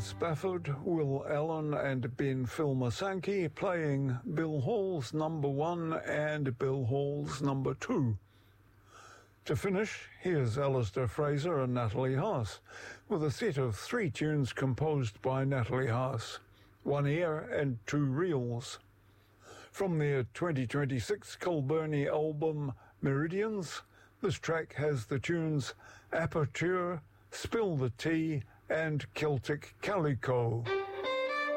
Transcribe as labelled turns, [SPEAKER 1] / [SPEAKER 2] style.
[SPEAKER 1] Spafford, Will Allen and Ben Filmer-Sankey playing Bill Hall's number 1 and Bill Hall's number 2. To finish, here's Alistair Fraser and Natalie Haas with a set of 3 tunes composed by Natalie Haas, 1 ear and 2 reels. From their 2026 Kilbirnie album Meridians, this track has the tunes Aperture, Spill the Tea and Celtic Calico.